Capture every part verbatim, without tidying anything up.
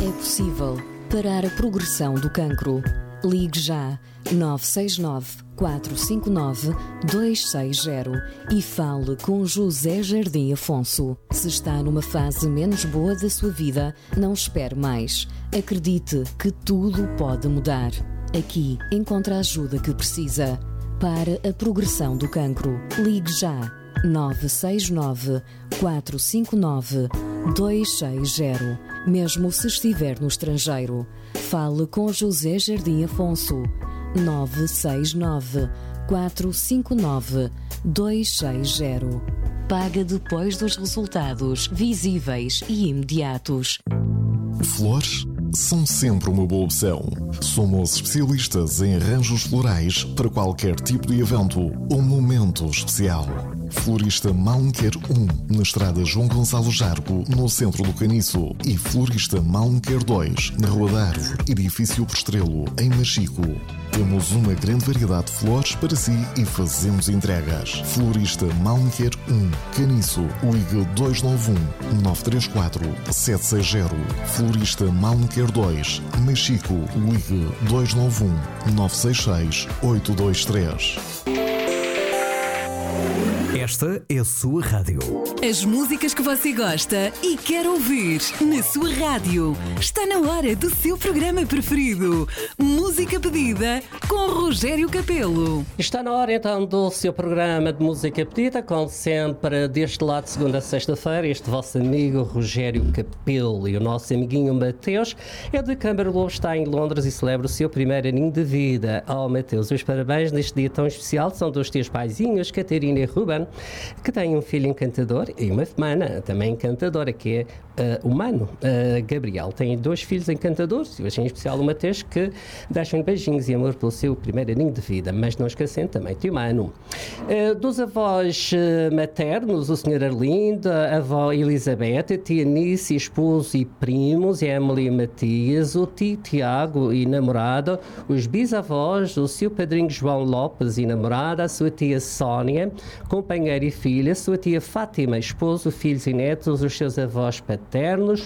É possível parar a progressão do cancro. Ligue já nove seis nove, quatro cinco nove, dois seis zero e fale com José Jardim Afonso. Se está numa fase menos boa da sua vida, não espere mais. Acredite que tudo pode mudar. Aqui encontra a ajuda que precisa. Para a progressão do cancro, ligue já nove seis nove, quatro cinco nove, dois seis zero. Mesmo se estiver no estrangeiro, fale com José Jardim Afonso. nove seis nove, quatro cinco nove, dois seis zero. Paga depois dos resultados visíveis e imediatos. Flores são sempre uma boa opção. Somos especialistas em arranjos florais para qualquer tipo de evento ou momento especial. Florista Malmequer um, na estrada João Gonçalo Jargo, no centro do Caniço. E Florista Malmequer dois, na Rua da Árvore, edifício Postrelo, em Machico. Temos uma grande variedade de flores para si e fazemos entregas. Florista Malmequer um, Caniço. Ligue dois nove um, nove três quatro, sete seis zero. Florista Malmequer dois, Machico. Ligue dois nove um, nove seis seis, oito dois três. Esta é a sua rádio. As músicas que você gosta e quer ouvir na sua rádio. Está na hora do seu programa preferido. Música pedida com Rogério Capelo. Está na hora então do seu programa de música pedida, como sempre, deste lado, segunda a sexta-feira, este vosso amigo Rogério Capelo e o nosso amiguinho Mateus é de Câmara Lobo, está em Londres e celebra o seu primeiro aninho de vida. Oh, Mateus, os parabéns neste dia tão especial são dos teus paizinhos, Catarina e Ruben, que têm um filho encantador e uma mana também encantadora, que é uh, o Mano, uh, Gabriel. Tem dois filhos encantadores, e hoje em especial o Mateus, que deixam beijinhos e amor pelo seu primeiro aninho de vida, mas não esquecendo também tio Mano. Uh, dos avós uh, maternos, o senhor Arlinda, a avó Elizabeth, a tia Nice, esposo e primos, e a Emily Matias, o tio Tiago e namorada, os bisavós, o seu padrinho João Lopes e namorada, a sua tia Sónia, companheira e filha, sua tia Fátima, esposo, filhos e netos, os seus avós paternos,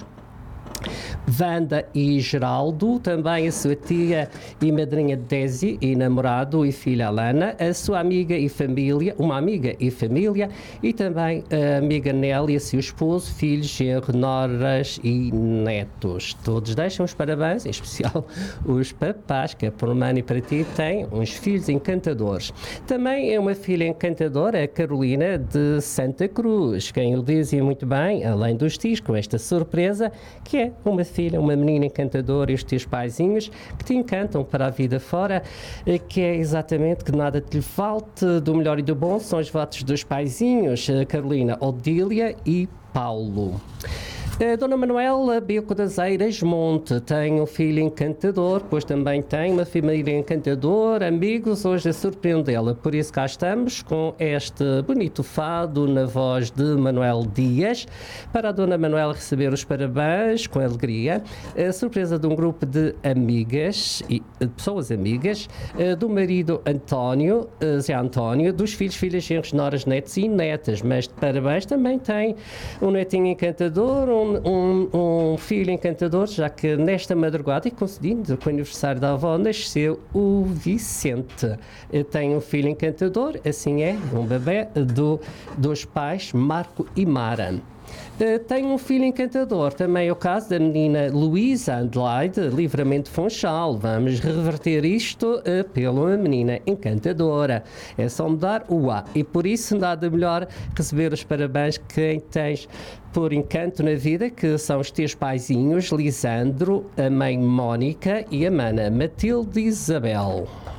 Wanda e Geraldo, também a sua tia e madrinha Desi e namorado e filha Alana, a sua amiga e família, uma amiga e família, e também a amiga Nélia, seu esposo, filhos, genro, noras e netos. Todos deixam os parabéns, em especial os papás, que por Mano e para ti têm uns filhos encantadores. Também é uma filha encantadora, a Carolina de Santa Cruz, quem o dizia muito bem, além dos tios, com esta surpresa, que é uma filha, uma menina encantadora, e os teus paizinhos que te encantam para a vida fora, que é exatamente que nada te lhe falte, do melhor e do bom, são os votos dos paizinhos, Carolina, Odília e Paulo. A Dona Manuela Beco das Eiras Monte tem um filho encantador, pois também tem uma família encantadora, amigos, hoje a surpreendê-la. Por isso cá estamos com este bonito fado na voz de Manuel Dias, para a Dona Manuela receber os parabéns com alegria, a surpresa de um grupo de amigas, e de pessoas amigas, do marido António, Zé António, dos filhos, filhas, genros, noras, netos e netas, mas de parabéns também tem um netinho encantador, um Um, um filho encantador, já que nesta madrugada, e coincidindo com o aniversário da avó, nasceu o Vicente. Tem um filho encantador, assim é, um bebê do, dos pais Marco e Mara. Uh, tem um filho encantador, também é o caso da menina Luísa Adelaide Livramento Funchal. Vamos reverter isto uh, pela menina encantadora. É só mudar o A. E por isso nada melhor receber os parabéns que quem tens por encanto na vida, que são os teus paizinhos, Lisandro, a mãe Mónica e a mana Matilde Isabel.